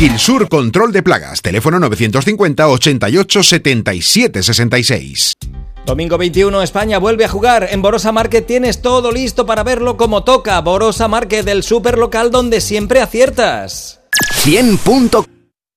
Gilsur Control de Plagas, teléfono 950 88 77 66. Domingo 21, España vuelve a jugar. En Borosa Market tienes todo listo para verlo como toca. Borosa Market, el superlocal donde siempre aciertas. 100.4